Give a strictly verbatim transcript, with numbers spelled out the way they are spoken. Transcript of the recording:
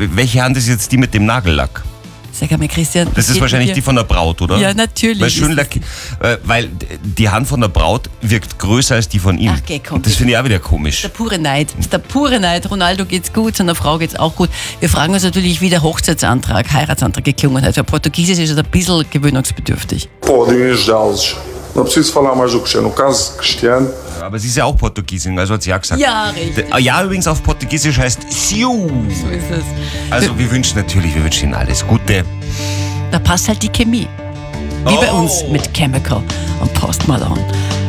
welche Hand ist jetzt die mit dem Nagellack? Sag einmal, Christian. Das ist wahrscheinlich die von der Braut, oder? Ja, natürlich. Weil, schön lack, äh, weil die Hand von der Braut wirkt größer als die von ihm. Ach, okay, komm. Und das finde ich auch wieder komisch. Der pure Neid. Das ist der pure Neid. Ronaldo geht's gut, seiner Frau geht's auch gut. Wir fragen uns natürlich, wie der Hochzeitsantrag, Heiratsantrag geklungen hat. Für Portugiesisch ist er ein bisschen gewöhnungsbedürftig. Podem ajudá-los. Não preciso falar mais do Cristiano. No caso Cristiano. Aber sie ist ja auch Portugiesin, also hat sie ja gesagt. Ja, richtig. Der, ja, übrigens auf Portugiesisch heißt Siu. So ist es. Also wir wünschen natürlich, wir wünschen Ihnen alles Gute. Da passt halt die Chemie. Wie bei Oh. uns mit Chemical und Post Malone.